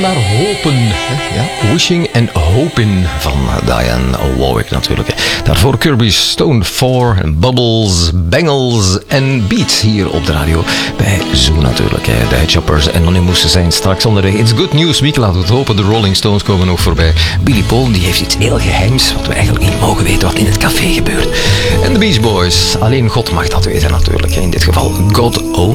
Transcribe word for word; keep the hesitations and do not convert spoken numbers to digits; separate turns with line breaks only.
Maar hopen, hè? Ja, Wishing and Hoping van Diane Warwick natuurlijk. Daarvoor Kirby Stone four, Bubbles, Bangles en Beats hier op de radio bij Zoo natuurlijk. Hè. De Headchoppers en Anonymous zijn straks onderweg. It's Good News Week, laten we het hopen. De Rolling Stones komen nog voorbij. Billy Paul die heeft iets heel geheims wat we eigenlijk niet mogen weten wat in het café gebeurt. En de Beach Boys, alleen God mag dat weten natuurlijk. In dit geval God Only.